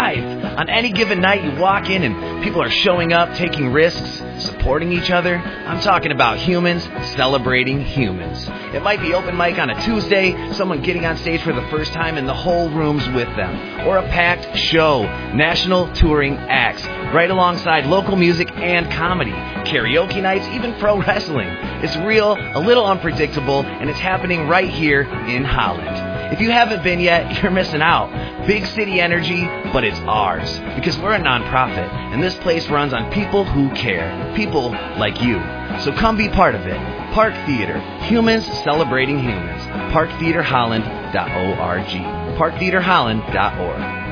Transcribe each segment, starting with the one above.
alive. On any given night, you walk in and people are showing up, taking risks, supporting each other. I'm talking about humans celebrating humans. It might be open mic on a Tuesday, someone getting on stage for the first time and the whole room's with them. Or a packed show, national touring acts, right alongside local music and comedy. Karaoke nights, even pro wrestling. It's real, a little unpredictable, and it's happening right here in Holland. If you haven't been yet, you're missing out. Big city energy, but it's ours. Because we're a nonprofit, and this place runs on people who care. People like you. So come be part of it. Park Theater. Humans celebrating humans. ParkTheaterHolland.org. ParkTheaterHolland.org.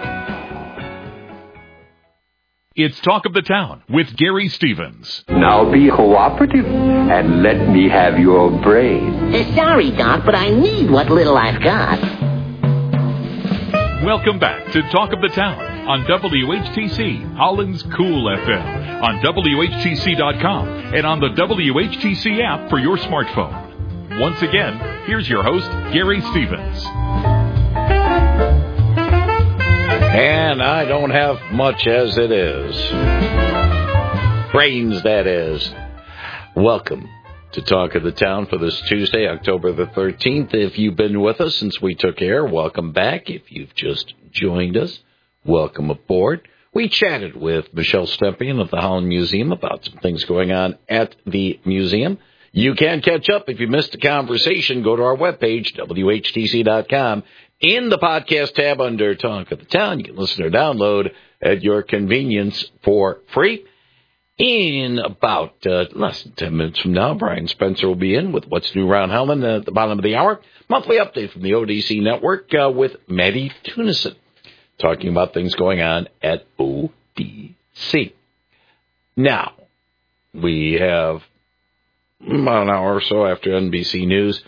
It's Talk of the Town with Gary Stevens. Now be cooperative and let me have your brain. Sorry, Doc, but I need what little I've got. Welcome back to Talk of the Town on WHTC, Holland's Cool FM, on WHTC.com, and on the WHTC app for your smartphone. Once again, here's your host, Gary Stevens. And I don't have much as it is. Brains, that is. Welcome to Talk of the Town for this Tuesday, October the 13th. If you've been with us since we took air, welcome back. If you've just joined us, welcome aboard. We chatted with Michelle Stepien of the Holland Museum about some things going on at the museum. You can catch up if you missed the conversation. Go to our webpage, WHTC.com. In the podcast tab under Talk of the Town, you can listen or download at your convenience for free. In about less than 10 minutes from now, Brian Spencer will be in with What's New Around Holland at the bottom of the hour. Monthly update from the ODC Network with Maddie Tunison, talking about things going on at ODC. Now, we have about an hour or so after NBC News,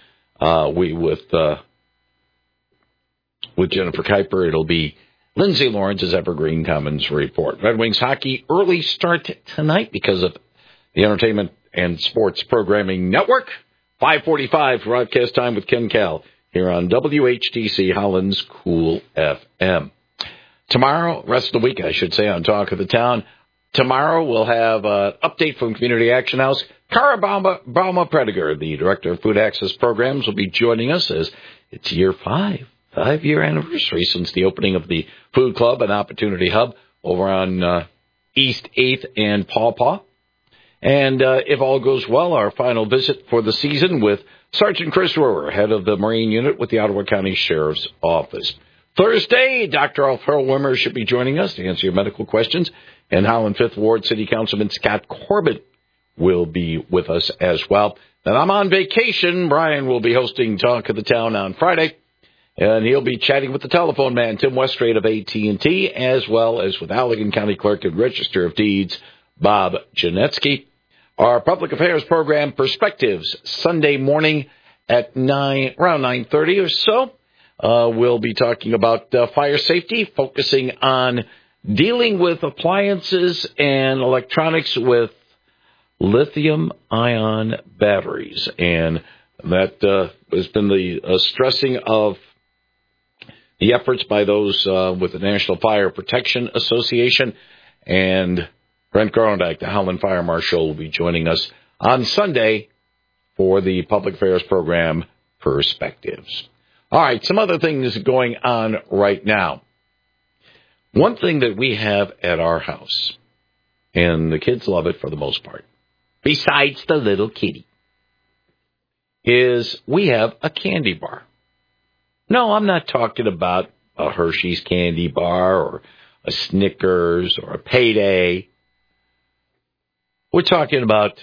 with Jennifer Kuiper, it'll be Lindsay Lawrence's Evergreen Commons Report. Red Wings hockey early start tonight because of the Entertainment and Sports Programming Network. 5:45 broadcast time with Ken Cal here on WHTC Holland's Cool FM. Tomorrow, rest of the week, I should say, on Talk of the Town. Tomorrow we'll have an update from Community Action House. Cara Bauma Prediger, the Director of Food Access Programs, will be joining us as it's year 5-year anniversary since the opening of the Food Club and Opportunity Hub over on East 8th and Paw Paw. And if all goes well, our final visit for the season with Sergeant Chris Rohrer, head of the Marine Unit with the Ottawa County Sheriff's Office. Thursday, Dr. Alfred Wimmer should be joining us to answer your medical questions. And Holland 5th Ward City Councilman Scott Corbett will be with us as well. And I'm on vacation. Brian will be hosting Talk of the Town on Friday. And he'll be chatting with the telephone man, Tim Westrate of AT&T, as well as with Allegan County Clerk and Register of Deeds, Bob Janetsky. Our public affairs program, Perspectives, Sunday morning at around 9:30 or so. We'll be talking about fire safety, focusing on dealing with appliances and electronics with lithium-ion batteries. And that has been the stressing of the efforts by those with the National Fire Protection Association. And Brent Groendyke, the Holland Fire Marshal, will be joining us on Sunday for the public affairs program, Perspectives. All right, some other things going on right now. One thing that we have at our house, and the kids love it for the most part, besides the little kitty, is we have a candy bar. No, I'm not talking about a Hershey's candy bar or a Snickers or a Payday. We're talking about,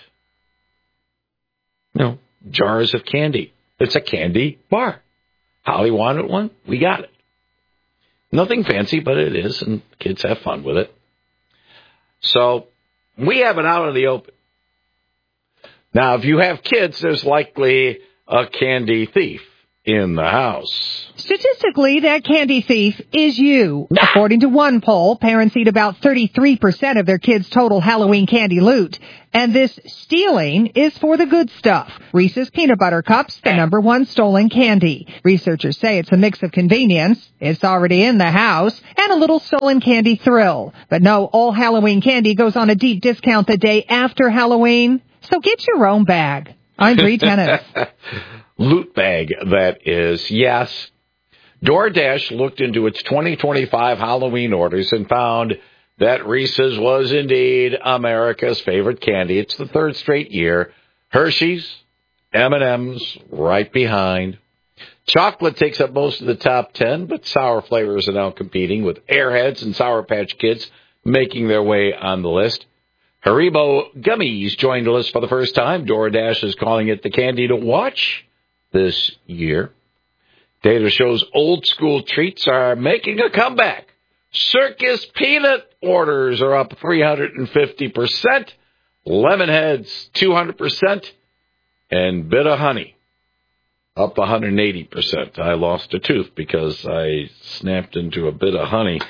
jars of candy. It's a candy bar. Holly wanted one. We got it. Nothing fancy, but it is, and kids have fun with it. So we have it out in the open. Now, if you have kids, there's likely a candy thief in the house. Statistically, that candy thief is you. According to one poll, parents eat about 33% of their kids' total Halloween candy loot. And this stealing is for the good stuff. Reese's Peanut Butter Cups, the #1 stolen candy. Researchers say it's a mix of convenience, it's already in the house, and a little stolen candy thrill. But no, all Halloween candy goes on a deep discount the day after Halloween. So get your own bag. I'm Bree Tennis. Loot bag, that is. Yes. DoorDash looked into its 2025 Halloween orders and found that Reese's was indeed America's favorite candy. It's the third straight year. Hershey's, M&M's right behind. Chocolate takes up most of the top 10, but sour flavors are now competing, with Airheads and Sour Patch Kids making their way on the list. Haribo Gummies joined the list for the first time. DoorDash is calling it the candy to watch this year. Data shows old school treats are making a comeback. Circus peanut orders are up 350%, Lemonheads 200%, and Bit of Honey up 180%. I lost a tooth because I snapped into a bit of honey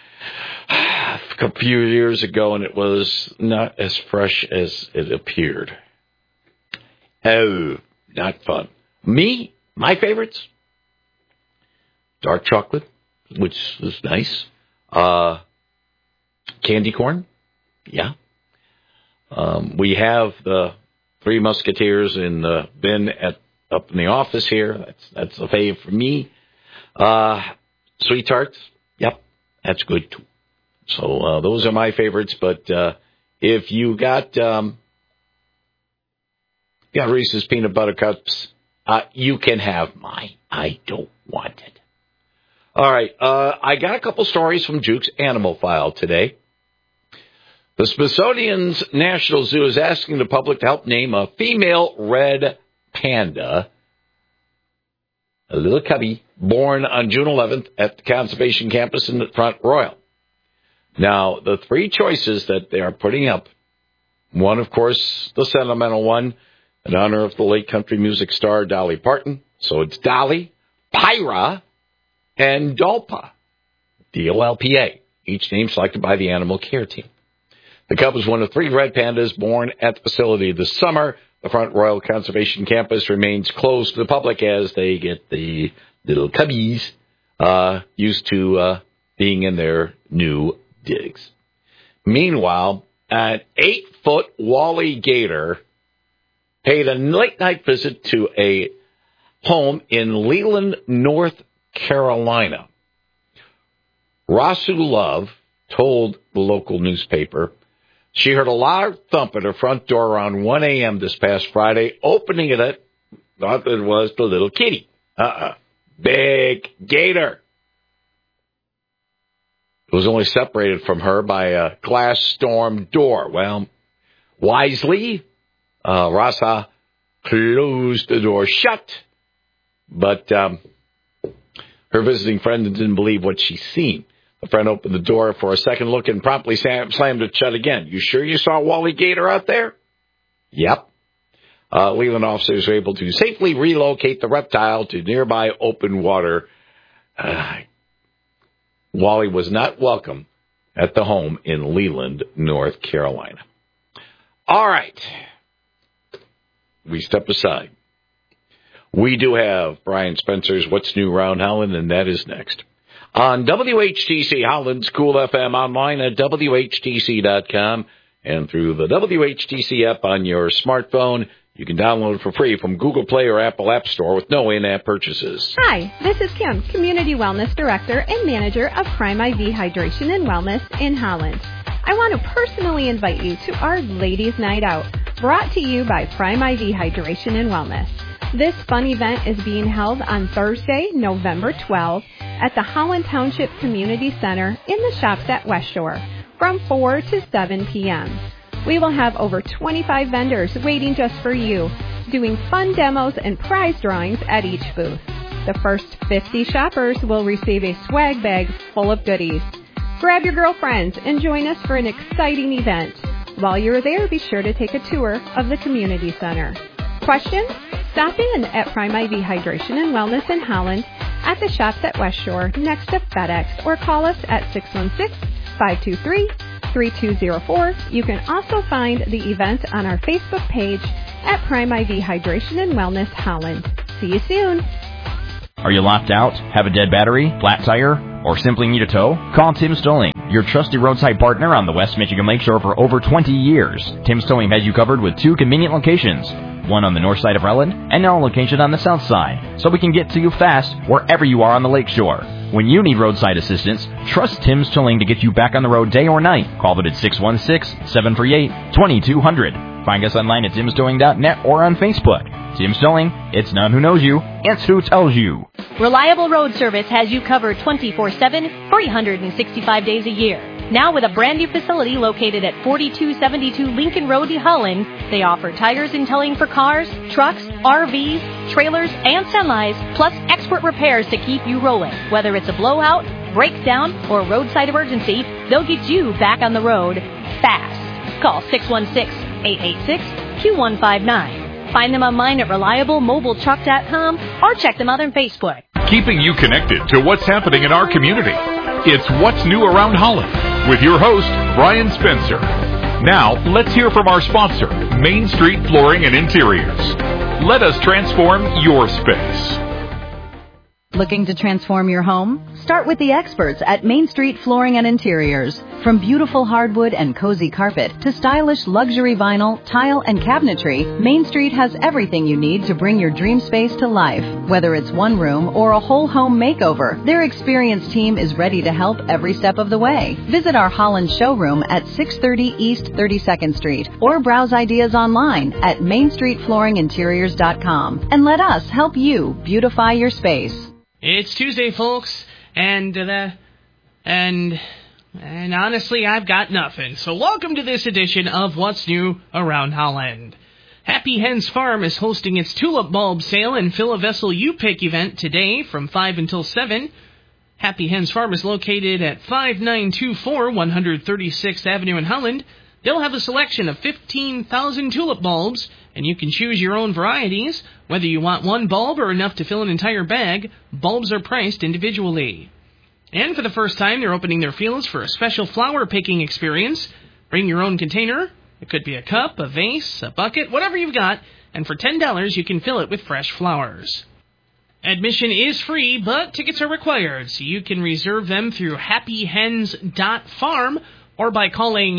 a few years ago, and it was not as fresh as it appeared. Oh, not fun. My favorites? Dark chocolate, which is nice. Candy corn, yeah. We have the Three Musketeers in the bin up in the office here. That's a fave for me. Sweet tarts, yep, that's good too. So those are my favorites. But if you got Reese's Peanut Butter Cups, you can have mine. I don't want it. All right, I got a couple stories from Juke's Animal File today. The Smithsonian's National Zoo is asking the public to help name a female red panda, a little cubby, born on June 11th at the Conservation Campus in Front Royal. Now, the three choices that they are putting up, one, of course, the sentimental one, in honor of the late country music star Dolly Parton. So it's Dolly, Pyra, and Dolpa, D-O-L-P-A, each name selected by the animal care team. The cub was one of three red pandas born at the facility this summer. The Front Royal Conservation Campus remains closed to the public as they get the little cubbies used to being in their new digs. Meanwhile, an 8-foot Wally gator paid a late-night visit to a home in Leland, North Carolina. Rasu Love told the local newspaper she heard a loud thump at her front door around 1 a.m. this past Friday. Opening it, thought it was the little kitty. Big gator. It was only separated from her by a glass storm door. Well, wisely, Rasa closed the door shut, but her visiting friend didn't believe what she'd seen. The friend opened the door for a second look and promptly slammed it shut again. You sure you saw Wally Gator out there? Yep. Leland officers were able to safely relocate the reptile to nearby open water. Wally was not welcome at the home in Leland, North Carolina. All right. We step aside. We do have Brian Spencer's What's New Round Holland, and that is next. On WHTC Holland's Cool FM, online at WHTC.com, and through the WHTC app on your smartphone. You can download it for free from Google Play or Apple App Store with no in-app purchases. Hi, this is Kim, Community Wellness Director and Manager of Prime IV Hydration and Wellness in Holland. I want to personally invite you to our Ladies' Night Out, brought to you by Prime IV Hydration and Wellness. This fun event is being held on Thursday, November 12th at the Holland Township Community Center in the shops at West Shore from 4 to 7 p.m. We will have over 25 vendors waiting just for you, doing fun demos and prize drawings at each booth. The first 50 shoppers will receive a swag bag full of goodies. Grab your girlfriends and join us for an exciting event. While you're there, be sure to take a tour of the community center. Questions? Stop in at Prime IV Hydration and Wellness in Holland, at the shops at West Shore next to FedEx, or call us at 616-523-3204. You can also find the event on our Facebook page at Prime IV Hydration and Wellness Holland. See you soon. Are you locked out, have a dead battery, flat tire, or simply need a tow? Call Tim Stolling, your trusty roadside partner on the West Michigan Lakeshore for over 20 years. Tim Stolling has you covered with 2 convenient locations, one on the north side of Relland and now a location on the south side, so we can get to you fast wherever you are on the lakeshore. When you need roadside assistance, trust Tim Stolling to get you back on the road day or night. Call them at 616-738-2200. Find us online at timstolling.net or on Facebook. Tim Stolling, it's not who knows you, it's who tells you. Reliable Road Service has you covered 24/7, 365 days a year. Now with a brand new facility located at 4272 Lincoln Road, Holland, they offer tires and towing for cars, trucks, RVs, trailers, and semis, plus expert repairs to keep you rolling. Whether it's a blowout, breakdown, or roadside emergency, they'll get you back on the road fast. Call 616-886-2159. Find them online at reliablemobiletruck.com or check them out on Facebook. Keeping you connected to what's happening in our community. It's What's New Around Holland with your host, Brian Spencer. Now, let's hear from our sponsor, Main Street Flooring and Interiors. Let us transform your space. Looking to transform your home? Start with the experts at Main Street Flooring and Interiors. From beautiful hardwood and cozy carpet to stylish luxury vinyl, tile, and cabinetry, Main Street has everything you need to bring your dream space to life. Whether it's one room or a whole home makeover, their experienced team is ready to help every step of the way. Visit our Holland showroom at 630 East 32nd Street or browse ideas online at mainstreetflooringinteriors.com and let us help you beautify your space. It's Tuesday, folks, and honestly, I've got nothing. So welcome to this edition of What's New Around Holland. Happy Hens Farm is hosting its tulip bulb sale and fill a vessel you pick event today from 5 until 7. Happy Hens Farm is located at 5924 136th Avenue in Holland. They'll have a selection of 15,000 tulip bulbs, and you can choose your own varieties. Whether you want one bulb or enough to fill an entire bag, bulbs are priced individually. And for the first time, they're opening their fields for a special flower picking experience. Bring your own container. It could be a cup, a vase, a bucket, whatever you've got, and for $10 you can fill it with fresh flowers. Admission is free, but tickets are required, so you can reserve them through happyhens.farm or by calling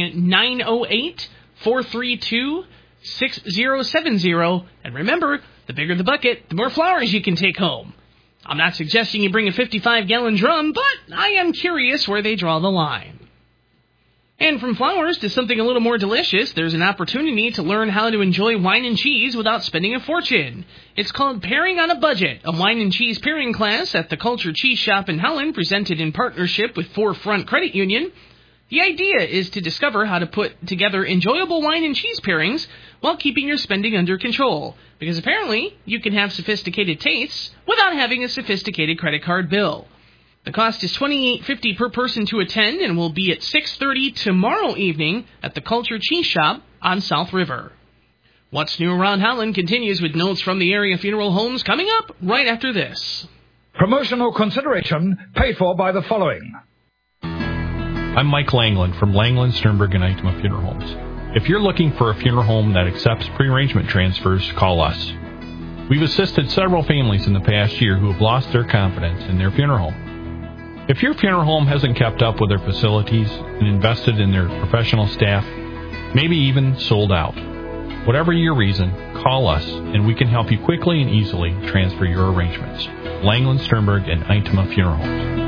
908-432-6070. And remember, the bigger the bucket, the more flowers you can take home. I'm not suggesting you bring a 55-gallon drum, but I am curious where they draw the line. And from flowers to something a little more delicious, there's an opportunity to learn how to enjoy wine and cheese without spending a fortune. It's called Pairing on a Budget, a wine and cheese pairing class at the Culture Cheese Shop in Holland, presented in partnership with Forefront Credit Union. The idea is to discover how to put together enjoyable wine and cheese pairings while keeping your spending under control, because apparently you can have sophisticated tastes without having a sophisticated credit card bill. The cost is $28.50 per person to attend and will be at 6:30 tomorrow evening at the Culture Cheese Shop on South River. What's New Around Holland continues with notes from the area funeral homes coming up right after this. Promotional consideration paid for by the following. I'm Mike Langland from Langland, Sternberg, and Eichmann Funeral Homes. If you're looking for a funeral home that accepts pre-arrangement transfers, call us. We've assisted several families in the past year who have lost their confidence in their funeral home. If your funeral home hasn't kept up with their facilities and invested in their professional staff, maybe even sold out, whatever your reason, call us and we can help you quickly and easily transfer your arrangements. Langland, Sternberg, and Eichmann Funeral Homes.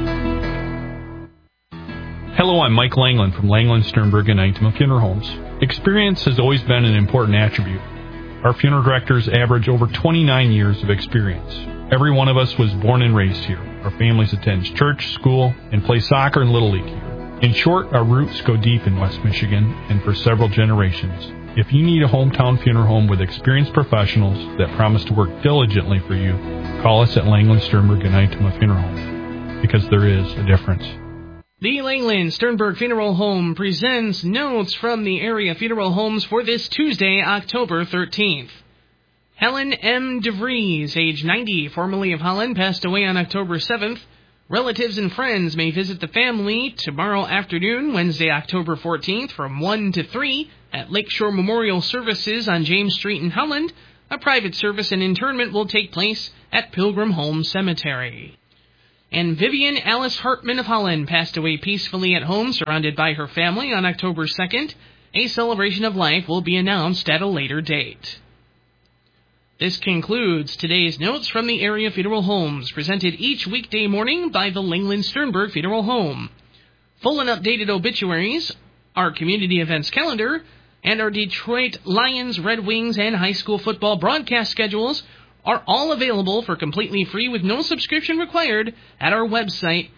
Hello, I'm Mike Langland from Langland, Sternberg, and Eichmann Funeral Homes. Experience has always been an important attribute. Our funeral directors average over 29 years of experience. Every one of us was born and raised here. Our families attend church, school, and play soccer and Little League here. In short, our roots go deep in West Michigan and for several generations. If you need a hometown funeral home with experienced professionals that promise to work diligently for you, call us at Langland, Sternberg, and Eichmann Funeral Homes, because there is a difference. The Langland Sternberg Funeral Home presents notes from the area funeral homes for this Tuesday, October 13th. Helen M. DeVries, age 90, formerly of Holland, passed away on October 7th. Relatives and friends may visit the family tomorrow afternoon, Wednesday, October 14th, from 1 to 3 at Lakeshore Memorial Services on James Street in Holland. A private service and interment will take place at Pilgrim Home Cemetery. And Vivian Alice Hartman of Holland passed away peacefully at home, surrounded by her family, on October 2nd. A celebration of life will be announced at a later date. This concludes today's notes from the area funeral homes, presented each weekday morning by the Langland Sternberg Funeral Home. Full and updated obituaries, our community events calendar, and our Detroit Lions, Red Wings, and high school football broadcast schedules are all available for completely free with no subscription required at our website,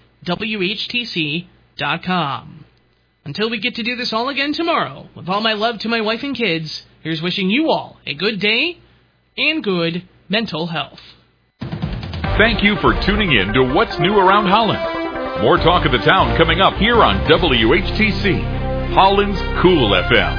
WHTC.com. Until we get to do this all again tomorrow, with all my love to my wife and kids, here's wishing you all a good day and good mental health. Thank you for tuning in to What's New Around Holland. More talk of the town coming up here on WHTC, Holland's Cool FM.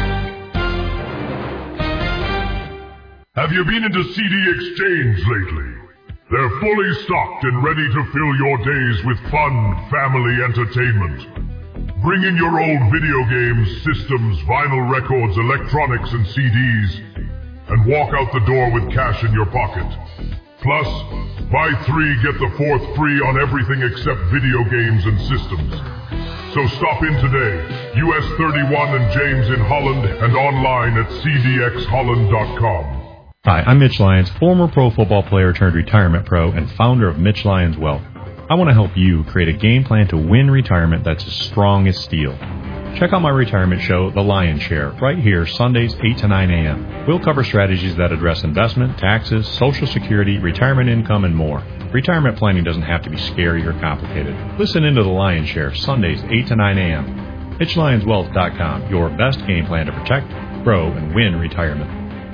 Have you been into CD Exchange lately? They're fully stocked and ready to fill your days with fun, family entertainment. Bring in your old video games, systems, vinyl records, electronics, and CDs, and walk out the door with cash in your pocket. Plus, buy 3, get the 4th free on everything except video games and systems. So stop in today, US 31 and James in Holland, and online at cdxholland.com. Hi, I'm Mitch Lyons, former pro football player turned retirement pro and founder of Mitch Lyons Wealth. I want to help you create a game plan to win retirement that's as strong as steel. Check out my retirement show, The Lion's Share, right here, Sundays, 8 to 9 a.m. We'll cover strategies that address investment, taxes, Social Security, retirement income, and more. Retirement planning doesn't have to be scary or complicated. Listen into The Lion's Share, Sundays, 8 to 9 a.m. MitchLyonsWealth.com, your best game plan to protect, grow, and win retirement.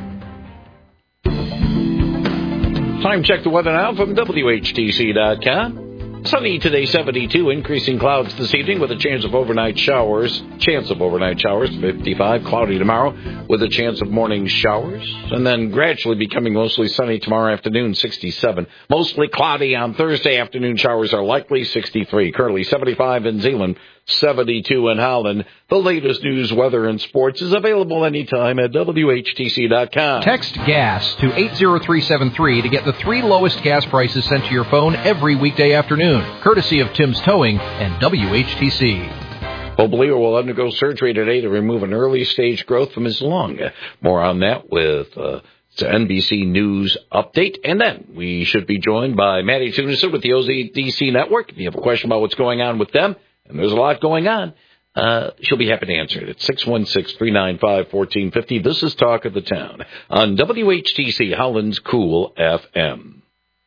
Time check the weather now from WHTC.com. Sunny today, 72. Increasing clouds this evening with a chance of overnight showers. Chance of overnight showers, 55. Cloudy tomorrow with a chance of morning showers. And then gradually becoming mostly sunny tomorrow afternoon, 67. Mostly cloudy on Thursday afternoon. Showers are likely, 63. Currently 75 in Zeeland, 72 in Holland. The latest news, weather, and sports is available anytime at WHTC.com. Text GAS to 80373 to get the 3 lowest gas prices sent to your phone every weekday afternoon, courtesy of Tim's Towing and WHTC. Obelio will undergo surgery today to remove an early-stage growth from his lung. More on that with the NBC News update. And then we should be joined by Maddie Tunison with the OZDC Network. If you have a question about what's going on with them, and there's a lot going on, she'll be happy to answer it at 616-395-1450. This is Talk of the Town on WHTC, Holland's Cool FM.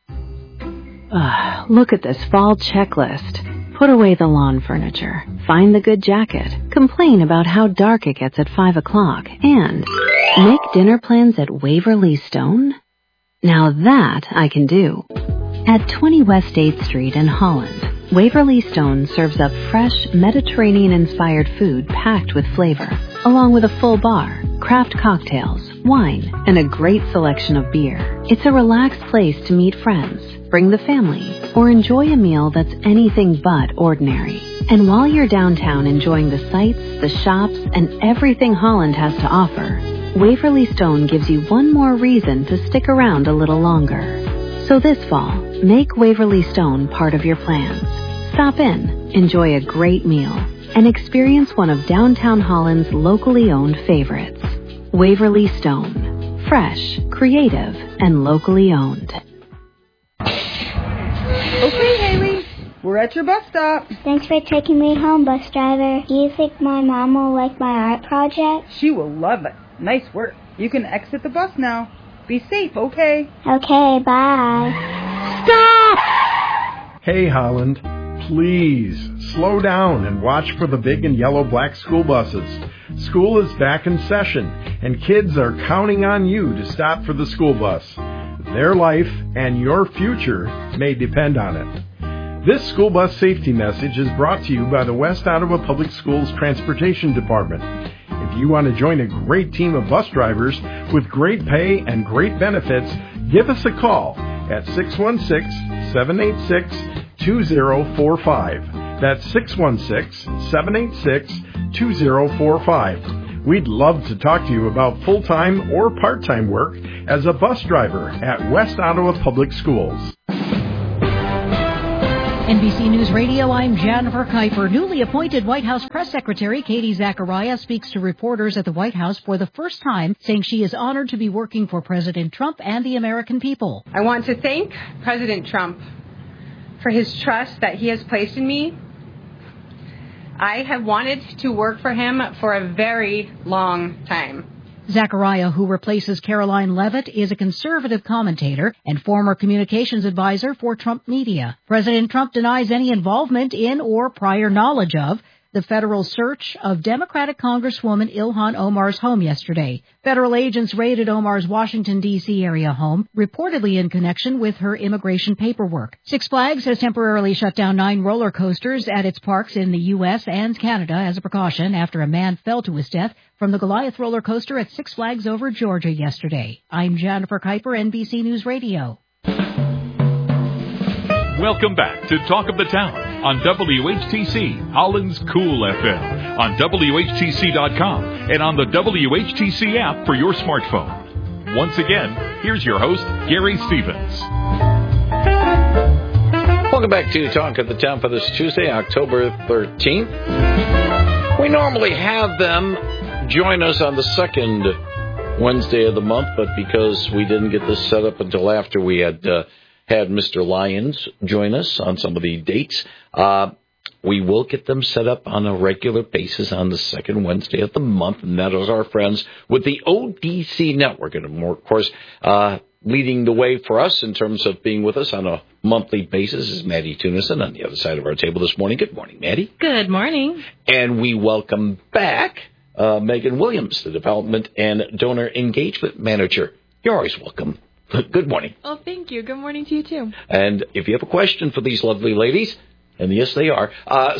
Look at this fall checklist. Put away the lawn furniture. Find the good jacket. Complain about how dark it gets at 5 o'clock. And make dinner plans at Waverly Stone? Now that I can do. At 20 West 8th Street in Holland, Waverly Stone serves up fresh, Mediterranean-inspired food packed with flavor, along with a full bar, craft cocktails, wine, and a great selection of beer. It's a relaxed place to meet friends, bring the family, or enjoy a meal that's anything but ordinary. And while you're downtown enjoying the sights, the shops, and everything Holland has to offer, Waverly Stone gives you one more reason to stick around a little longer. So this fall, make Waverly Stone part of your plans. Stop in, enjoy a great meal, and experience one of downtown Holland's locally owned favorites. Waverly Stone. Fresh, creative, and locally owned. Okay, Haley, we're at your bus stop. Thanks for taking me home, bus driver. Do you think my mom will like my art project? She will love it. Nice work. You can exit the bus now. Be safe, okay? Okay, bye. Stop! Hey, Holland, please slow down and watch for the big and yellow black school buses. School is back in session, and kids are counting on you to stop for the school bus. Their life and your future may depend on it. This school bus safety message is brought to you by the West Ottawa Public Schools Transportation Department. If If you want to join a great team of bus drivers with great pay and great benefits, give us a call at 616-786-2045. That's 616-786-2045. We'd love to talk to you about full-time or part-time work as a bus driver at West Ottawa Public Schools. NBC News Radio, I'm Jennifer Kuiper. Newly appointed White House Press Secretary Katie Zachariah speaks to reporters at the White House for the first time, saying she is honored to be working for President Trump and the American people. I want to thank President Trump for his trust that he has placed in me. I have wanted to work for him for a very long time. Zachariah, who replaces Caroline Levitt, is a conservative commentator and former communications advisor for Trump Media. President Trump denies any involvement in or prior knowledge of the federal search of Democratic Congresswoman Ilhan Omar's home yesterday. Federal agents raided Omar's Washington, D.C. area home, reportedly in connection with her immigration paperwork. Six Flags has temporarily shut down 9 roller coasters at its parks in the U.S. and Canada as a precaution after a man fell to his death from the Goliath roller coaster at Six Flags Over Georgia yesterday. I'm Jennifer Kuiper, NBC News Radio. Welcome back to Talk of the Town on WHTC, Holland's Cool FM, on WHTC.com, and on the WHTC app for your smartphone. Once again, here's your host, Gary Stevens. Welcome back to Talk of the Town for this Tuesday, October 13th. We normally have them join us on the second Wednesday of the month, but because we didn't get this set up until after we had Mr. Lyons join us on some of the dates, we will get them set up on a regular basis on the second Wednesday of the month, and that is our friends with the ODC Network. And, of course, leading the way for us in terms of being with us on a monthly basis is Maddie Tunison on the other side of our table this morning. Good morning, Maddie. Good morning. And we welcome back Megan Williams, the Development and Donor Engagement Manager. You're always welcome. Good morning. Oh, thank you. Good morning to you, too. And if you have a question for these lovely ladies, and yes, they are,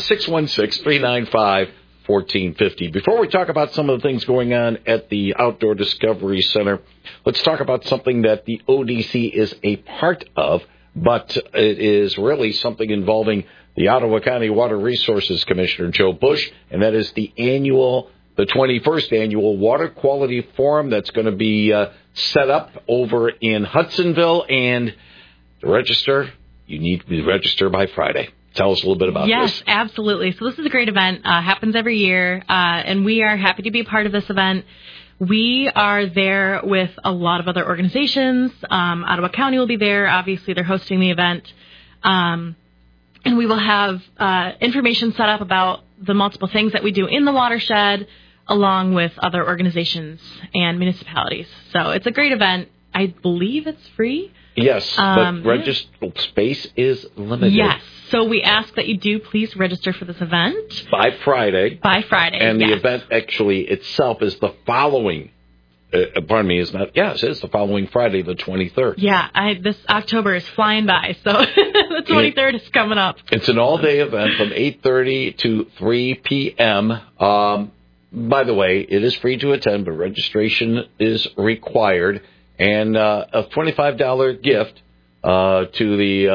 616-395-1450. Before we talk about some of the things going on at the Outdoor Discovery Center, let's talk about something that the ODC is a part of, but it is really something involving the Ottawa County Water Resources Commissioner, Joe Bush, and that is the 21st annual Water Quality Forum that's going to be set up over in Hudsonville. And to register, you need to be registered by Friday. Tell us a little bit about this. Yes, absolutely. So this is a great event. Happens every year, and we are happy to be a part of this event. We are there with a lot of other organizations. Ottawa County will be there. Obviously, they're hosting the event. And we will have information set up about the multiple things that we do in the watershed, along with other organizations and municipalities. So it's a great event. I believe it's free. Yes, but space is limited. Yes, so we ask that you do please register for this event. By Friday. And the event actually itself is the following, it is the following Friday, the 23rd. Yeah, this October is flying by, so the 23rd is coming up. It's an all-day event from 8:30 to 3 p.m., by the way, it is free to attend, but registration is required. And a $25 gift to the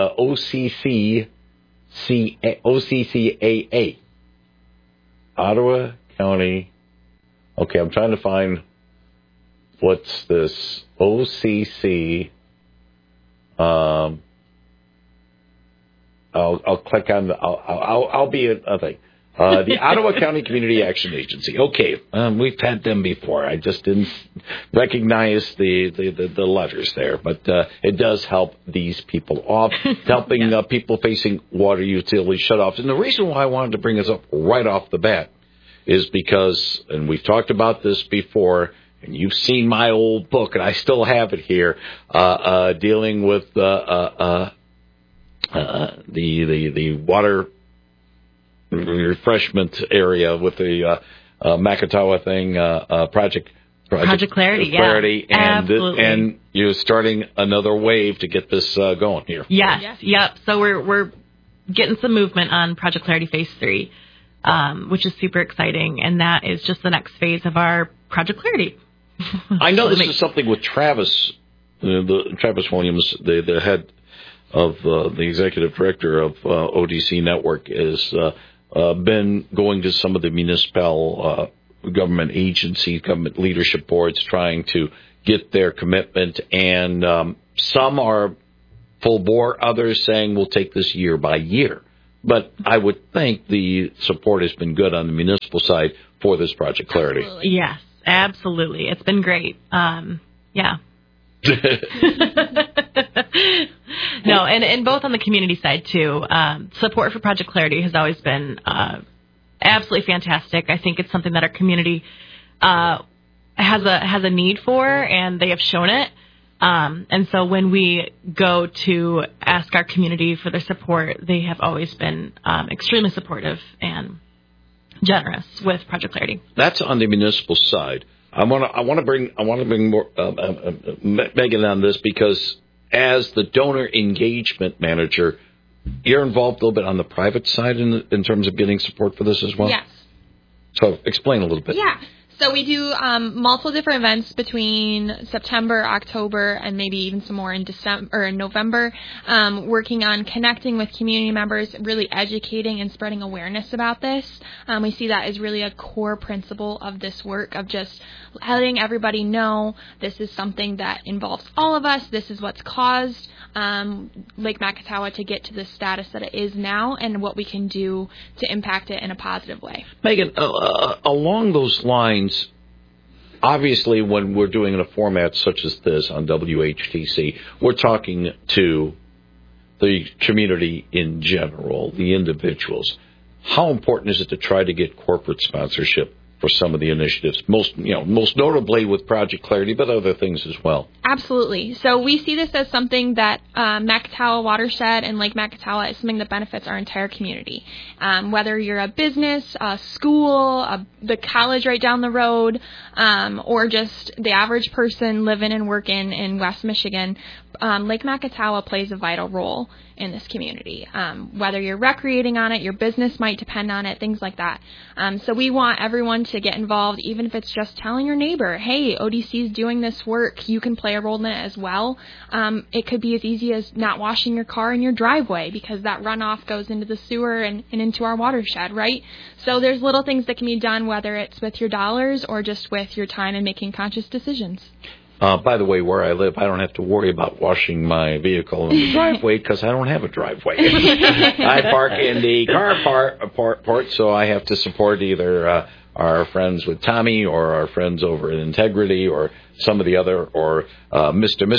OCCAA. Ottawa County. Okay, I'm trying to find what's this. OCC. I'll click on I'll be a thing. The Ottawa County Community Action Agency. Okay, we've had them before. I just didn't recognize the letters there, but it does help these people off, helping people facing water utility shutoffs. And the reason why I wanted to bring this up right off the bat is because, and we've talked about this before, and you've seen my old book, and I still have it here, dealing with the water refreshment area with the Makatawa thing, Project Clarity, and you're starting another wave to get this going here. Yes. Yep. So we're getting some movement on Project Clarity Phase 3. which is super exciting. And that is just the next phase of our Project Clarity. I know this is something with Travis, Travis Williams, the head of the executive director of ODC Network, has been going to some of the municipal government agencies, government leadership boards, trying to get their commitment. And some are full bore, others saying we'll take this year by year. But I would think the support has been good on the municipal side for this Project Clarity. Absolutely. Yes, absolutely. It's been great. Yeah. No, and both on the community side, too. Support for Project Clarity has always been absolutely fantastic. I think it's something that our community has a need for, and they have shown it. And so when we go to ask our community for their support, they have always been extremely supportive and generous with Project Clarity. That's on the municipal side. I want to bring more Megan on this, because as the donor engagement manager, you're involved a little bit on the private side in terms of getting support for this as well. Yes. So explain a little bit. Yeah. So we do multiple different events between September, October, and maybe even some more in December or in November, working on connecting with community members, really educating and spreading awareness about this. We see that as really a core principle of this work, of just letting everybody know this is something that involves all of us. This is what's caused Lake Makatawa to get to the status that it is now, and what we can do to impact it in a positive way. Megan, along those lines, obviously when we're doing in a format such as this on WHTC, we're talking to the community in general, the individuals. How important is it to try to get corporate sponsorship for some of the initiatives, most notably with Project Clarity, but other things as well? Absolutely. So we see this as something that Makatawa Watershed and Lake Makatawa is something that benefits our entire community. Whether you're a business, a school, the college right down the road, or just the average person living and working in West Michigan, Lake Makatawa plays a vital role in this community. Whether you're recreating on it, your business might depend on it, things like that. So we want everyone to get involved, even if it's just telling your neighbor, hey, ODC is doing this work, you can play a role in it as well. It could be as easy as not washing your car in your driveway, because that runoff goes into the sewer and into our watershed, right? So there's little things that can be done, whether it's with your dollars or just with your time and making conscious decisions. By the way, where I live, I don't have to worry about washing my vehicle in the driveway because I don't have a driveway. I park in the car port, so I have to support either our friends with Tommy or our friends over at Integrity or some of the other, or Mr.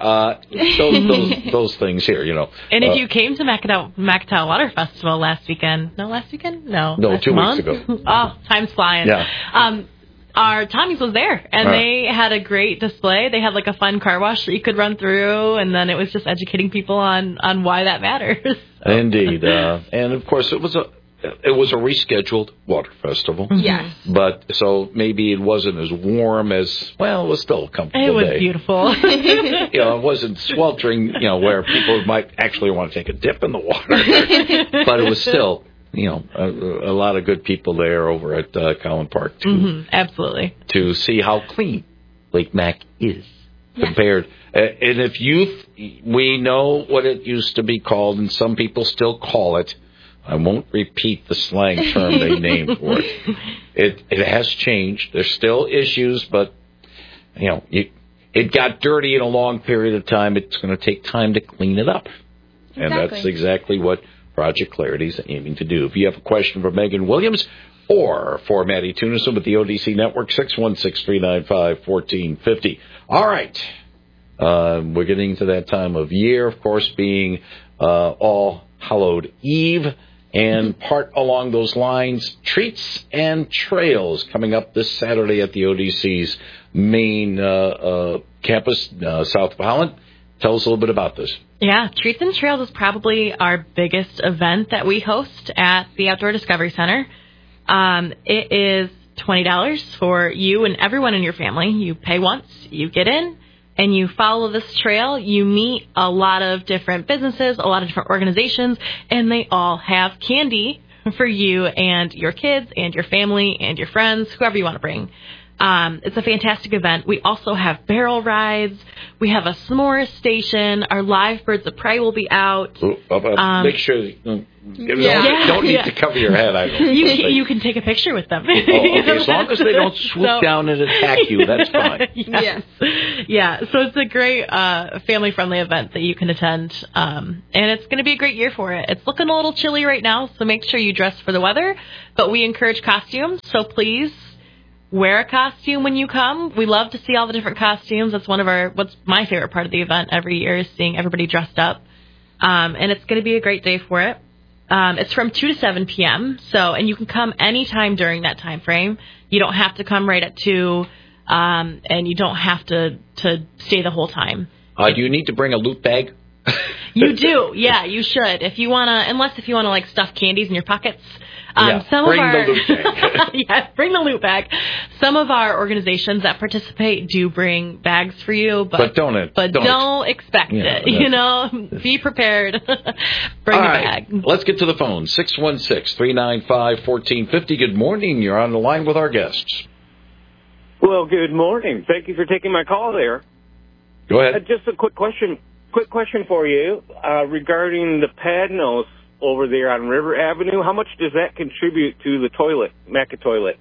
Those things here, you know. And if you came to Makatawa Water Festival last weekend? No, 2 weeks ago. Oh, time's flying. Yeah. Our Tommy's was there, and they had a great display. They had like a fun car wash that you could run through, and then it was just educating people on why that matters. Indeed, and of course it was a rescheduled water festival. Yes, but so maybe it wasn't as warm as, well, it was still a comfortable day. It was beautiful. It wasn't sweltering, where people might actually want to take a dip in the water, but it was still, a lot of good people there over at Collin Park, too. Absolutely. To see how clean Lake Mac is compared. And we know what it used to be called, and some people still call it. I won't repeat the slang term they named for it. It has changed. There's still issues, but, it got dirty in a long period of time. It's going to take time to clean it up. Exactly. And that's exactly what Project Clarity is aiming to do. If you have a question for Megan Williams or for Maddie Tunison with the ODC Network, 616-395-1450. All right. We're getting to that time of year, of course, being All Hallowed Eve. And part along those lines, treats and trails coming up this Saturday at the ODC's main campus, south of Holland. Tell us a little bit about this. Yeah, Treats and Trails is probably our biggest event that we host at the Outdoor Discovery Center. It is $20 for you and everyone in your family. You pay once, you get in, and you follow this trail. You meet a lot of different businesses, a lot of different organizations, and they all have candy for you and your kids and your family and your friends, whoever you want to bring. It's a fantastic event. We also have barrel rides. We have a s'mores station. Our live birds of prey will be out. Make sure you don't need to cover your head. I don't you can take a picture with them. Okay, as long as they don't swoop down and attack you, that's fine. Yes. Yeah, so it's a great family-friendly event that you can attend, and it's going to be a great year for it. It's looking a little chilly right now, so make sure you dress for the weather, but we encourage costumes, so please wear a costume when you come. We love to see all the different costumes. That's what's my favorite part of the event every year is seeing everybody dressed up. And it's going to be a great day for it. It's from 2 to 7 p.m. And you can come anytime during that time frame. You don't have to come right at 2, and you don't have to stay the whole time. Do you need to bring a loot bag? You do. Yeah, you should. If you want to like stuff candies in your pockets. The loot bag. Yeah, bring the loot bag. Some of our organizations that participate do bring bags for you, but don't expect it. You know, be prepared. Bring a bag. Let's get to the phone. 616-395-1450. Good morning. You're on the line with our guests. Well, good morning. Thank you for taking my call there. Go ahead. Just a quick question for you regarding the pad nose over there on River Avenue. How much does that contribute to the toilet, Mecca toilet?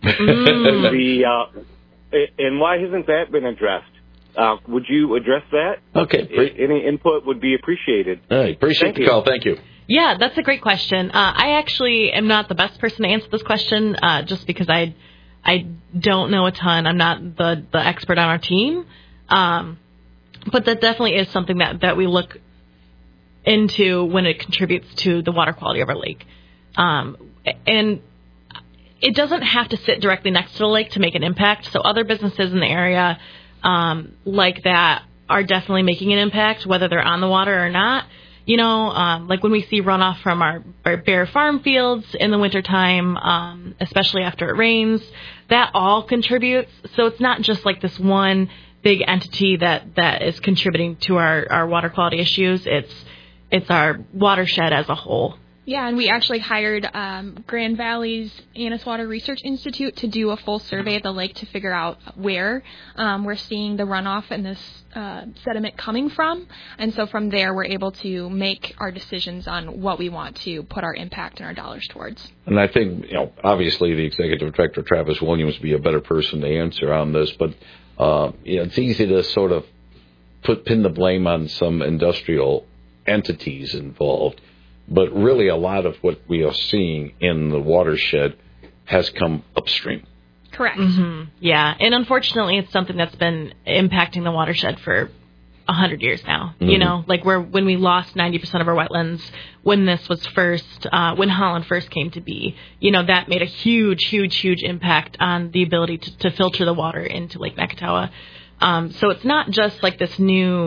And why hasn't that been addressed? Would you address that? Okay. Any input would be appreciated. All right. Appreciate the call. Thank you. Yeah, that's a great question. I actually am not the best person to answer this question just because I don't know a ton. I'm not the expert on our team. But that definitely is something that we look into when it contributes to the water quality of our lake. And it doesn't have to sit directly next to the lake to make an impact. So other businesses in the area like that are definitely making an impact, whether they're on the water or not. You know, like when we see runoff from our bare farm fields in the wintertime, especially after it rains, that all contributes. So it's not just like this one big entity that is contributing to our water quality issues. It's our watershed as a whole. Yeah, and we actually hired Grand Valley's Annis Water Research Institute to do a full survey of the lake to figure out where we're seeing the runoff and this sediment coming from. And so from there, we're able to make our decisions on what we want to put our impact and our dollars towards. And I think, obviously the executive director, Travis Williams, would be a better person to answer on this, but it's easy to sort of pin the blame on some industrial entities involved, but really a lot of what we are seeing in the watershed has come upstream. Correct. Mm-hmm. Yeah, and unfortunately it's something that's been impacting the watershed for 100 years now. Mm-hmm. You know, like when we lost 90% of our wetlands when this was when Holland first came to be, that made a huge impact on the ability to filter the water into Lake Macatawa. So it's not just like these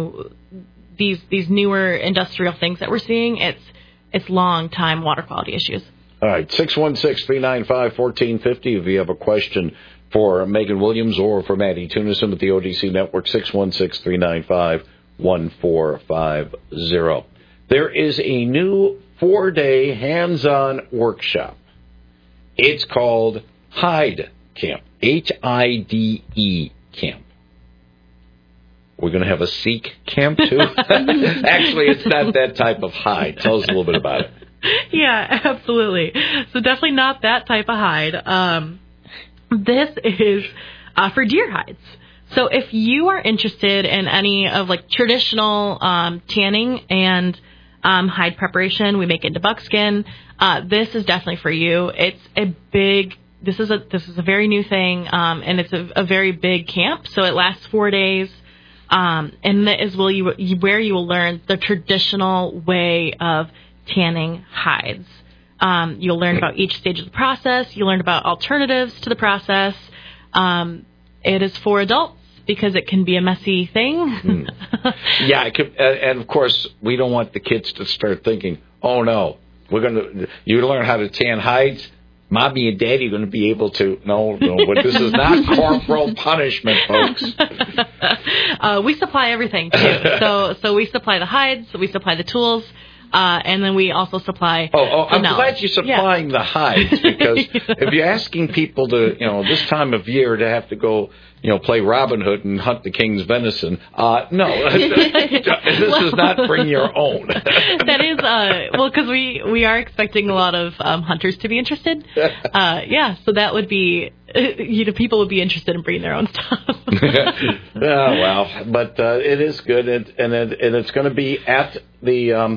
newer industrial things that we're seeing. It's long time water quality issues. All right, 616-395-1450. If you have a question for Megan Williams or for Maddie Tunison with the ODC Network, 616-395-1450. There is a new 4-day hands-on workshop. It's called HIDE Camp, HIDE Camp. We're going to have a Seek camp, too? Actually, it's not that type of hide. Tell us a little bit about it. Yeah, absolutely. So definitely not that type of hide. This is for deer hides. So if you are interested in any of like traditional tanning and hide preparation, we make into buckskin. This is definitely for you. It's this is a very new thing, and it's a very big camp. So it lasts 4 days. And that is where you will learn the traditional way of tanning hides. You'll learn about each stage of the process. You'll learn about alternatives to the process. It is for adults because it can be a messy thing. Yeah, it could, and of course, we don't want the kids to start thinking, "Oh no, you learn how to tan hides." Mommy and Daddy are going to be able to... No, but this is not corporal punishment, folks. We supply everything, too. So we supply the hides, we supply the tools. And then we also supply. I'm glad you're supplying the hides, because if you're asking people to, this time of year to have to go, play Robin Hood and hunt the king's venison, no, this does not bring your own. That is, because we are expecting a lot of hunters to be interested. So that would be, people would be interested in bringing their own stuff. But it is good, and it's going to be at the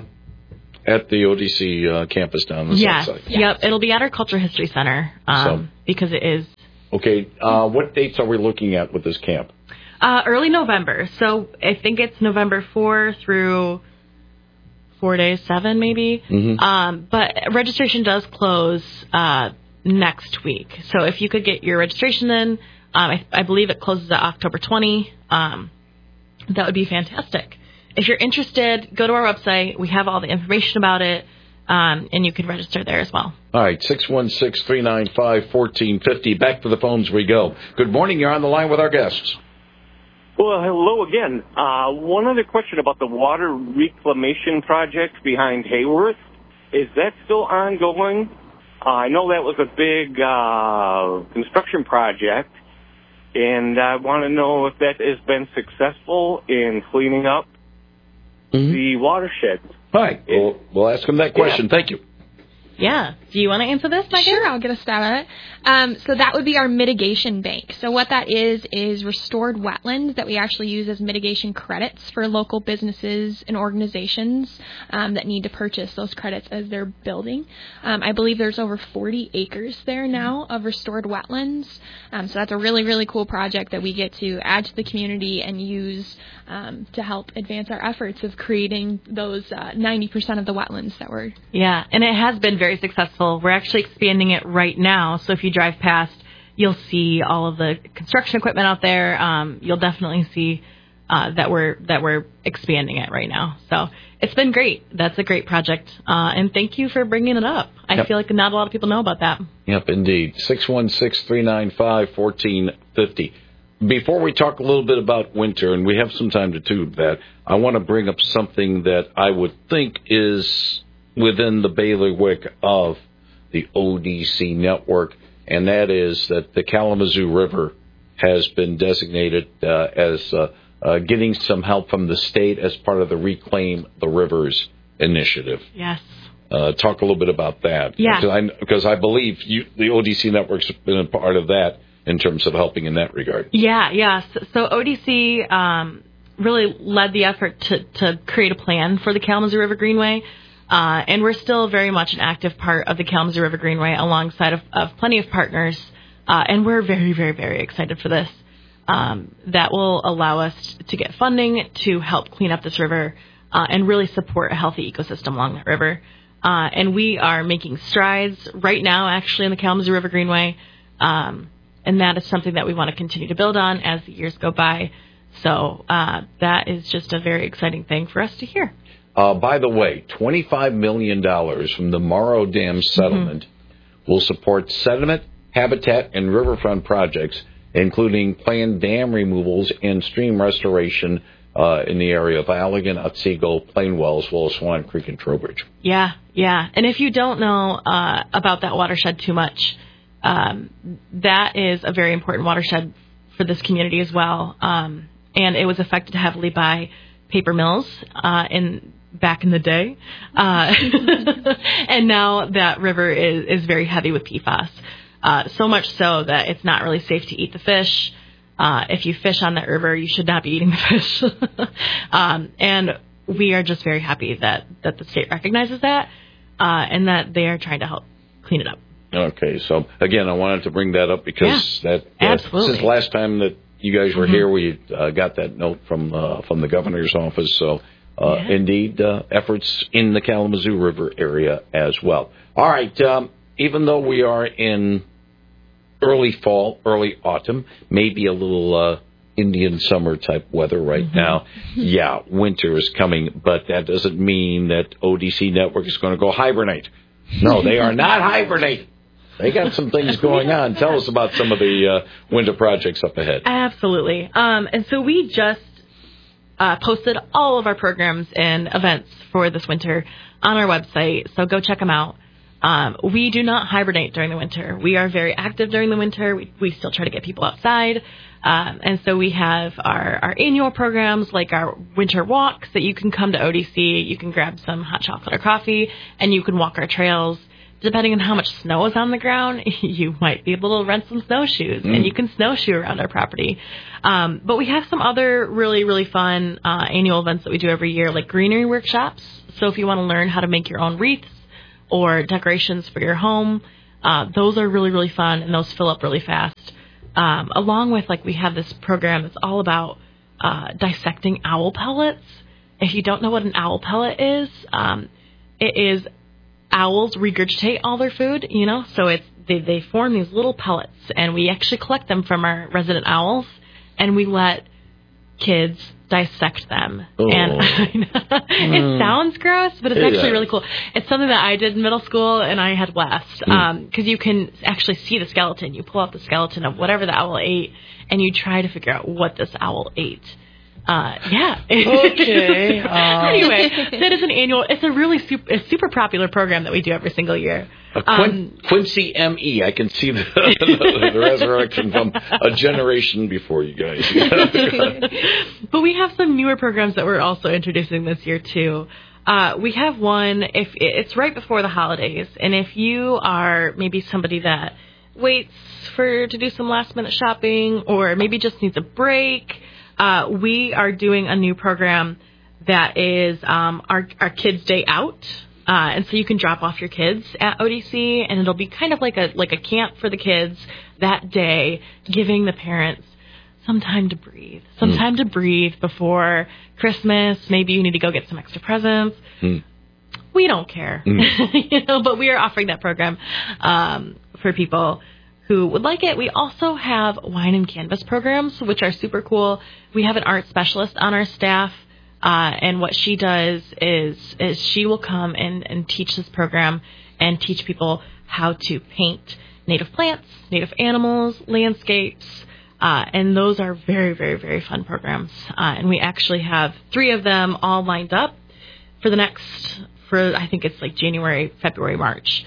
ODC campus down the south side. Yep, it'll be at our Cultural History Center because it is. Okay, what dates are we looking at with this camp? Early November. So I think it's November 4 through 4 days, 7 maybe. Mm-hmm. But registration does close next week. So if you could get your registration in, I believe it closes at October 20. That would be fantastic. If you're interested, go to our website. We have all the information about it, and you can register there as well. All right, 616-395-1450. Back to the phones we go. Good morning. You're on the line with our guests. Well, hello again. One other question about the water reclamation project behind Hayworth. Is that still ongoing? I know that was a big construction project, and I want to know if that has been successful in cleaning up the watershed. All right. We'll ask him that question. Yeah. Thank you. Yeah. Do you want to answer this, Megan? Sure, I'll get a stab at it. So that would be our mitigation bank. So what that is restored wetlands that we actually use as mitigation credits for local businesses and organizations that need to purchase those credits as they're building. I believe there's over 40 acres there now of restored wetlands. So that's a really, really cool project that we get to add to the community and use to help advance our efforts of creating those 90% of the wetlands that we're... Yeah, and it has been very successful. We're actually expanding it right now. So if you drive past, you'll see all of the construction equipment out there. You'll definitely see that we're expanding it right now. So it's been great. That's a great project. And thank you for bringing it up. I feel like not a lot of people know about that. Yep, indeed. 616-395-1450. Before we talk a little bit about winter, and we have some time to do that, I want to bring up something that I would think is within the bailiwick of the ODC network, and that is that the Kalamazoo River has been designated as getting some help from the state as part of the Reclaim the Rivers initiative. Yes. Talk a little bit about that. Yeah. Because I believe the ODC network's been a part of that in terms of helping in that regard. Yeah. So ODC really led the effort to create a plan for the Kalamazoo River Greenway. And we're still very much an active part of the Kalamazoo River Greenway alongside of plenty of partners. And we're very, very, very excited for this. That will allow us to get funding to help clean up this river and really support a healthy ecosystem along that river. And we are making strides right now, actually, in the Kalamazoo River Greenway. And that is something that we want to continue to build on as the years go by. So that is just a very exciting thing for us to hear. By the way, $25 million from the Morrow Dam settlement will support sediment, habitat, and riverfront projects, including planned dam removals and stream restoration in the area of Allegan, Otsego, Plainwell, as well as Swan Creek and Trowbridge. Yeah. And if you don't know about that watershed too much, that is a very important watershed for this community as well. And it was affected heavily by paper mills back in the day. And now that river is very heavy with PFAS. So much so that it's not really safe to eat the fish. If you fish on that river, you should not be eating the fish. And we are just very happy that the state recognizes that and that they are trying to help clean it up. Okay, so again, I wanted to bring that up because since last time that you guys were here, we got that note from the governor's office. So indeed, efforts in the Kalamazoo River area as well. All right, even though we are in early fall, early autumn, maybe a little Indian summer type weather right now. Yeah, winter is coming, but that doesn't mean that ODC Network is going to go hibernate. No, they are not hibernating. They got some things going on. Tell us about some of the winter projects up ahead. Absolutely. And so we just posted all of our programs and events for this winter on our website, so go check them out. We do not hibernate during the winter. We are very active during the winter. We still try to get people outside. And so we have our annual programs like our winter walks that you can come to ODC. You can grab some hot chocolate or coffee, and you can walk our trails. Depending on how much snow is on the ground, you might be able to rent some snowshoes, and you can snowshoe around our property. But we have some other really, really fun annual events that we do every year, like greenery workshops. So if you want to learn how to make your own wreaths or decorations for your home, those are really, really fun, and those fill up really fast. Along with, we have this program that's all about dissecting owl pellets. If you don't know what an owl pellet is, it is owls regurgitate all their food, so they form these little pellets, and we actually collect them from our resident owls, and we let kids dissect them. Oh. And it sounds gross, but it's actually really cool. It's something that I did in middle school, and I had West, because you can actually see the skeleton. You pull out the skeleton of whatever the owl ate, and you try to figure out what this owl ate. Yeah. Okay. Anyway, that is it's a really super popular program that we do every single year. Quincy M.E. I can see the resurrection from a generation before you guys. But we have some newer programs that we're also introducing this year, too. We have one, if it's right before the holidays, and if you are maybe somebody that waits to do some last-minute shopping or maybe just needs a break, we are doing a new program that is our Kids' Day Out. And so you can drop off your kids at ODC, and it'll be kind of like a camp for the kids that day, giving the parents some time to breathe. Some time to breathe before Christmas. Maybe you need to go get some extra presents. We don't care. But we are offering that program for people who would like it. We also have wine and canvas programs, which are super cool. We have an art specialist on our staff, and what she does is she will come and teach this program and teach people how to paint native plants, native animals, landscapes, and those are very, very, very fun programs. And we actually have 3 of them all lined up for I think it's January, February, March.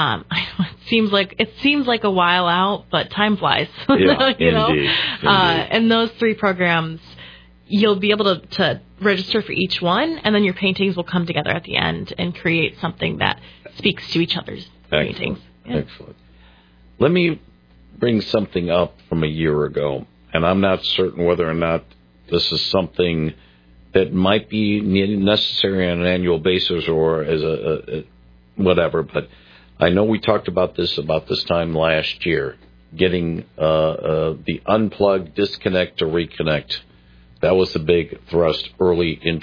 It seems like a while out, but time flies. Yeah, Indeed. And those 3 programs, you'll be able to register for each one, and then your paintings will come together at the end and create something that speaks to each other's paintings. Yeah. Excellent. Let me bring something up from a year ago, and I'm not certain whether or not this is something that might be necessary on an annual basis or as a whatever, but I know we talked about this time last year, getting the unplug, disconnect to reconnect. That was the big thrust early in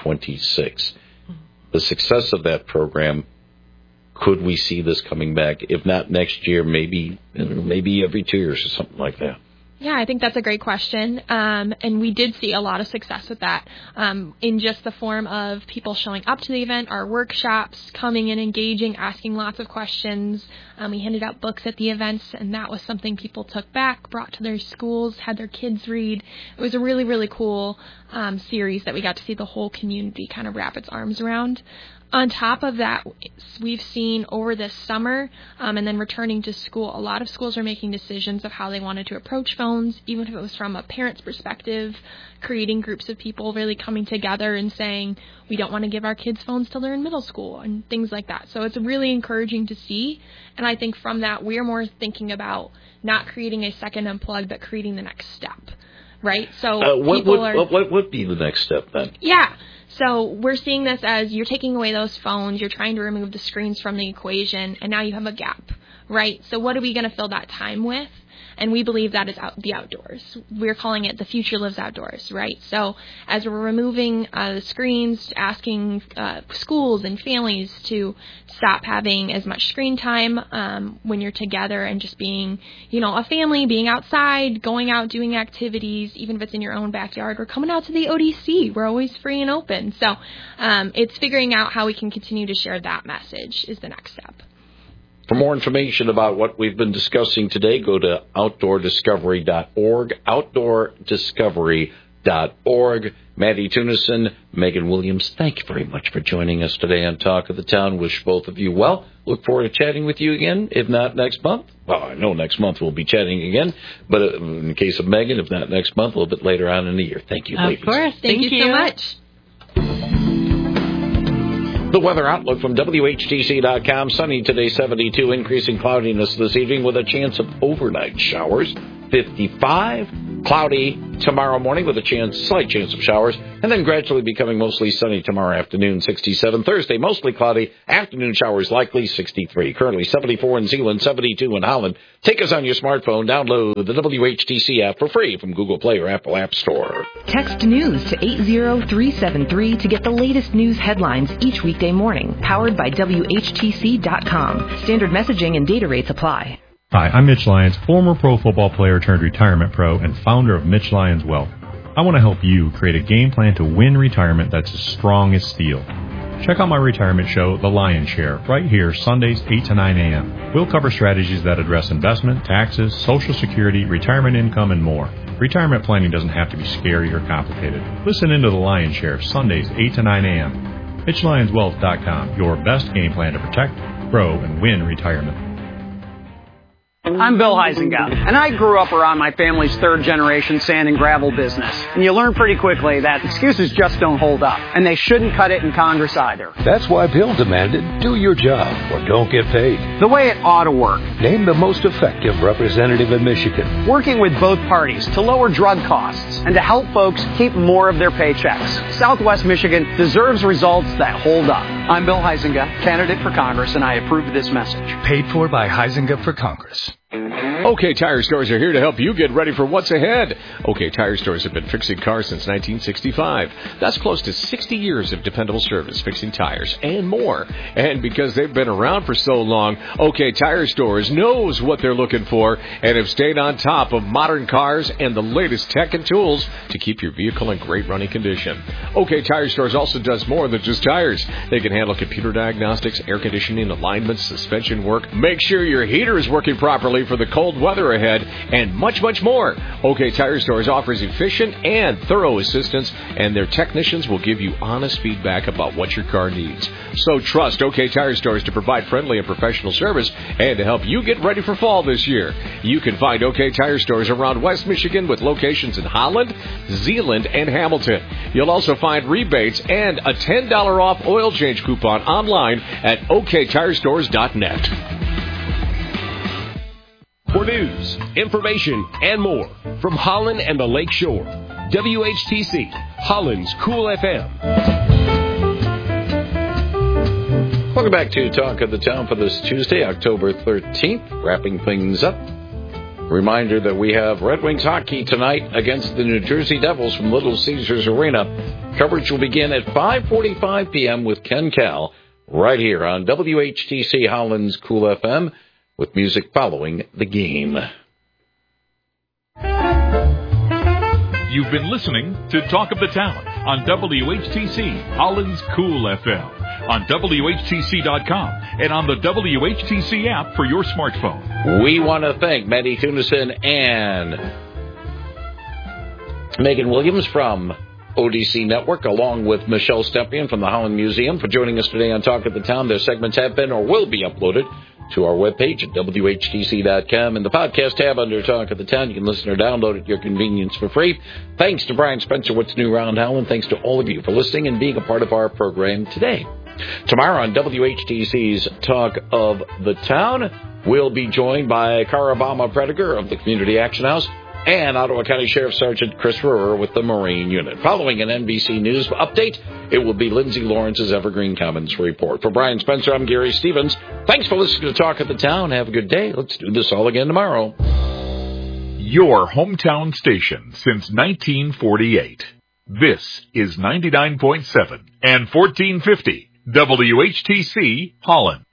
2026. The success of that program, could we see this coming back? If not next year, maybe every 2 years or something like that. Yeah, I think that's a great question. And we did see a lot of success with that in just the form of people showing up to the event, our workshops, coming in, engaging, asking lots of questions. We handed out books at the events, and that was something people took back, brought to their schools, had their kids read. It was a really, really cool series that we got to see the whole community kind of wrap its arms around. On top of that, we've seen over this summer and then returning to school, a lot of schools are making decisions of how they wanted to approach phones, even if it was from a parent's perspective, creating groups of people really coming together and saying, we don't want to give our kids phones till they're in middle school and things like that. So it's really encouraging to see. And I think from that, we're more thinking about not creating a second unplug, but creating the next step. Right? So what would be the next step then? Yeah. So we're seeing this as you're taking away those phones, you're trying to remove the screens from the equation, and now you have a gap, right? So what are we going to fill that time with? And we believe that is the outdoors. We're calling it the future lives outdoors, right? So as we're removing the screens, asking schools and families to stop having as much screen time when you're together and just being, a family, being outside, going out, doing activities, even if it's in your own backyard. We're coming out to the ODC. We're always free and open. So it's figuring out how we can continue to share that message is the next step. For more information about what we've been discussing today, go to outdoordiscovery.org, outdoordiscovery.org. www.whtc.org. Maddie Tunison, Megan Williams, thank you very much for joining us today on Talk of the Town. Wish both of you well. Look forward to chatting with you again, if not next month. Well, I know next month we'll be chatting again, but in the case of Megan, if not next month, a little bit later on in the year. Thank you, ladies. Of course. Thank you so much. The weather outlook from WHTC.com. Sunny today, 72. Increasing cloudiness this evening with a chance of overnight showers. 55. Cloudy tomorrow morning with a slight chance of showers. And then gradually becoming mostly sunny tomorrow afternoon, 67. Thursday, mostly cloudy. Afternoon showers likely, 63. Currently 74 in Zeeland, 72 in Holland. Take us on your smartphone. Download the WHTC app for free from Google Play or Apple App Store. Text news to 80373 to get the latest news headlines each weekday morning. Powered by WHTC.com. Standard messaging and data rates apply. Hi, I'm Mitch Lyons, former pro football player turned retirement pro and founder of Mitch Lyons Wealth. I want to help you create a game plan to win retirement that's as strong as steel. Check out my retirement show, The Lion's Share, right here, Sundays, 8 to 9 a.m. We'll cover strategies that address investment, taxes, Social Security, retirement income, and more. Retirement planning doesn't have to be scary or complicated. Listen into The Lion's Share, Sundays, 8 to 9 a.m. MitchLyonsWealth.com, your best game plan to protect, grow, and win retirement. I'm Bill Huizenga, and I grew up around my family's third-generation sand and gravel business. And you learn pretty quickly that excuses just don't hold up, and they shouldn't cut it in Congress either. That's why Bill demanded, do your job or don't get paid. The way it ought to work. Name the most effective representative in Michigan. Working with both parties to lower drug costs and to help folks keep more of their paychecks. Southwest Michigan deserves results that hold up. I'm Bill Huizenga, candidate for Congress, and I approve this message. Paid for by Huizenga for Congress. OK Tire Stores are here to help you get ready for what's ahead. OK Tire Stores have been fixing cars since 1965. That's close to 60 years of dependable service fixing tires and more. And because they've been around for so long, OK Tire Stores knows what they're looking for and have stayed on top of modern cars and the latest tech and tools to keep your vehicle in great running condition. OK Tire Stores also does more than just tires. They can handle computer diagnostics, air conditioning, alignments, suspension work. Make sure your heater is working properly for the cold weather ahead, and much, much more. OK Tire Stores offers efficient and thorough assistance, and their technicians will give you honest feedback about what your car needs. So trust OK Tire Stores to provide friendly and professional service and to help you get ready for fall this year. You can find OK Tire Stores around West Michigan with locations in Holland, Zeeland, and Hamilton. You'll also find rebates and a $10 off oil change coupon online at oktirestores.net. For news, information, and more from Holland and the Lake Shore, WHTC, Holland's Cool FM. Welcome back to Talk of the Town for this Tuesday, October 13th, wrapping things up. Reminder that we have Red Wings hockey tonight against the New Jersey Devils from Little Caesars Arena. Coverage will begin at 5:45 p.m. with Ken Cal right here on WHTC Holland's Cool FM, with music following the game. You've been listening to Talk of the Town on WHTC Holland's Cool FM, on WHTC.com, and on the WHTC app for your smartphone. We want to thank Maddie Tunison and Megan Williams from ODC Network, along with Michelle Stepien from the Holland Museum, for joining us today on Talk of the Town. Their segments have been or will be uploaded to our webpage at WHTC.com. In the podcast tab under Talk of the Town, you can listen or download at your convenience for free. Thanks to Brian Spencer, What's New Around Holland. Thanks to all of you for listening and being a part of our program today. Tomorrow on WHTC's Talk of the Town, we'll be joined by Carabama Prediger of the Community Action House and Ottawa County Sheriff Sergeant Chris Rohrer with the Marine Unit. Following an NBC News update, it will be Lindsay Lawrence's Evergreen Commons Report. For Brian Spencer, I'm Gary Stevens. Thanks for listening to Talk of the Town. Have a good day. Let's do this all again tomorrow. Your hometown station since 1948. This is 99.7 and 1450 WHTC Holland.